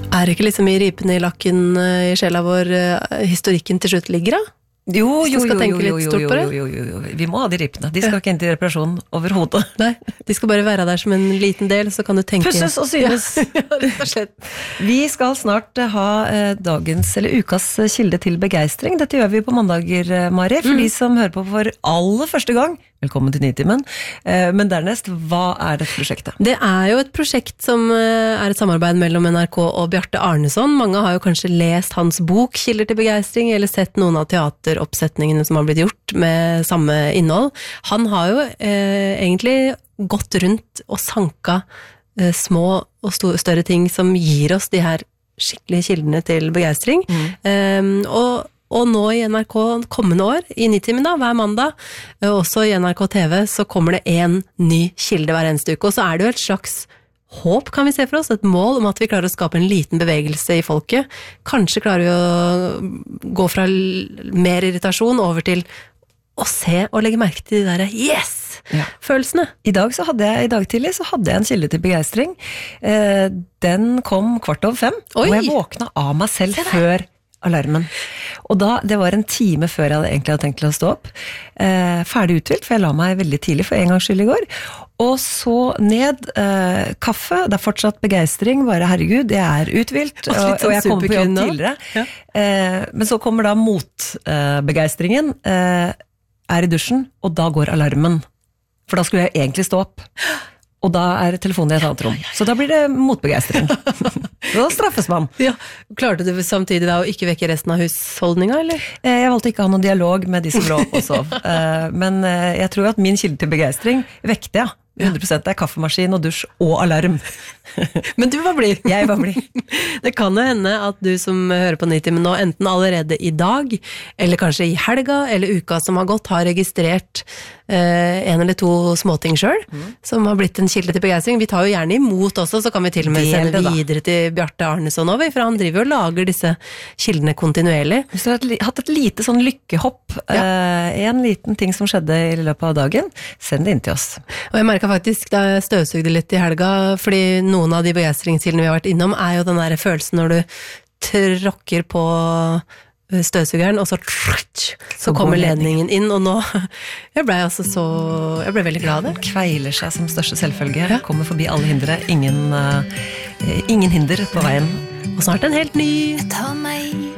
Er ikke liksom I ripene I lakken I sjela vår historikken til slutt ligger da? Jo. Vi må ha de ripene. De skal ikke inn til reparasjon overhodet. Nei, de skal bare være der som en liten del, så kan du tenke... Pusses og synes. Rett og slett. Vi skal snart ha dagens, eller ukas kilde til begeistring. Dette gjør vi på mandager, Mari. For de som hører på for aller første gang, velkommen til Nitimen. Men dernest, hva dette prosjektet? Det jo et prosjekt som et samarbeid mellom NRK og Bjarte Arneson. Mange har jo kanskje lest hans bok Kilder til begeistring, eller sett noen av teateroppsetningene som har blitt gjort med samme innhold. Han har jo egentlig gått rundt og sanka små og større ting som gir oss de her skikkelige kildene til begeistring. Og nå I NRK kommende år, I Nitimen da, hver mandag, også I NRK TV, så kommer det en ny kilde hver eneste uke, og så det jo et slags håp, kan vi se for oss, et mål om at vi klarer å skape en liten bevegelse I folket. Kanskje klarer vi å gå fra mer irritasjon over til å se og legge merke til de der yes-følelsene. I dag tidlig så hadde jeg en kilde til begeistring. Den kom 4:15, og jeg våkna av meg selv før alarmen. Og det var en time før jeg egentlig hadde tenkt til å stå opp. Ferdig uthvilt, for jeg la meg veldig tidlig for en gangs skyld I går. Og så ned kaffe, det fortsatt begeistring, bare herregud, jeg uthvilt, og jeg kommer på jobb tidligere. Ja. Men så kommer da motbegeistringen, I dusjen, og da går alarmen. For da skulle jeg egentlig stå opp. Og da telefonen I et annet rom. Så da blir det motbegeistring. Da straffes man. Ja. Klarte du samtidig da å ikke vekke resten av husholdninga, eller? Jeg valgte ikke å ha noen dialog med de som lå og sov. Men jeg tror at min kilde til begeistring vekte jeg. 100% kaffemaskin og dusj og alarm. Men du var blid. Jeg var blid. Det kan jo hende at du som hører på Nitimen nå, enten allerede I dag, eller kanskje I helga, eller uka som har gått, har registrert en eller to småting selv, som har blitt en kilde til begeistring. Vi tar jo gjerne imot også, så kan vi til og med sende videre til Bjarte Arneson over, for han driver og lager disse kildene kontinuerlig. Hvis du har hatt et lite sånn lykkehopp, en liten ting som skjedde I løpet av dagen, send det inn til oss. Og jeg merket faktisk da jeg støvsugde litt I helga, fordi noen av de begeistringskildene vi har vært innom jo den der følelsen når du tråkker på støvsugeren, og så kommer ledningen inn, og nå jeg ble veldig glad av det. Kveiler seg som største selvfølge, kommer forbi alle hindre, ingen hinder på veien. Og snart en helt ny. Ta meg